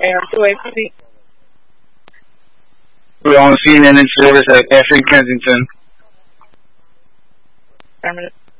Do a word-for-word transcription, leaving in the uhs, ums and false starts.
Air two eighty. We're on C N N in service at F in Kensington. Affirmative.